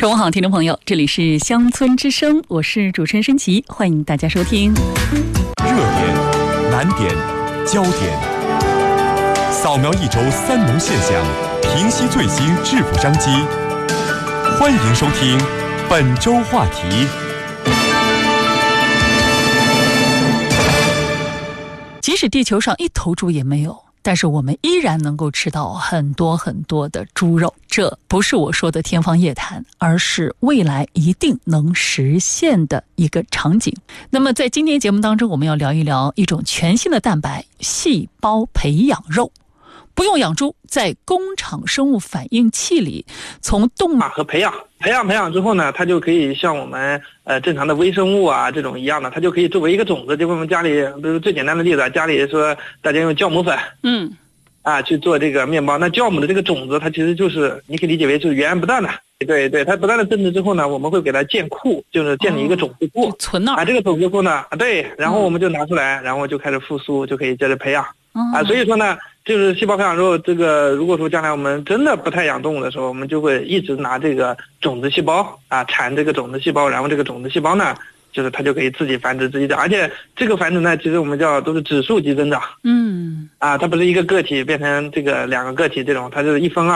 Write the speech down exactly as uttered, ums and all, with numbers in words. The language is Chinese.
中午好，听众朋友，这里是乡村之声，我是主持人申琪，欢迎大家收听。 热点、难点、焦点，扫描一周三农现象，平息最新致富商机。欢迎收听本周话题。 即使地球上一头猪也没有，但是我们依然能够吃到很多很多的猪肉，这不是我说的天方夜谭，而是未来一定能实现的一个场景。那么在今天节目当中，我们要聊一聊一种全新的蛋白——细胞培养肉。不用养猪，在工厂生物反应器里，从动物和培养培养培养之后呢，它就可以像我们呃正常的微生物啊这种一样的，它就可以作为一个种子。就我们家里，比如最简单的例子，家里说大家用酵母粉，嗯，啊去做这个面包，那酵母的这个种子，它其实就是你可以理解为就是源源不断的，对对，它不断的增殖之后呢，我们会给它建库，就是建立一个种子库， 哦、存那儿啊，这个种子库呢，对，然后我们就拿出来，然后就开始复苏，就可以接着培养，啊，所以说呢。就是细胞培养肉，这个如果说将来我们真的不太养动物的时候，我们就会一直拿这个种子细胞啊产这个种子细胞，然后这个种子细胞呢，就是它就可以自己繁殖自己长，而且这个繁殖呢，其实我们叫都是指数级增长，嗯，啊，它不是一个个体变成这个两个个体这种，它就是一分二。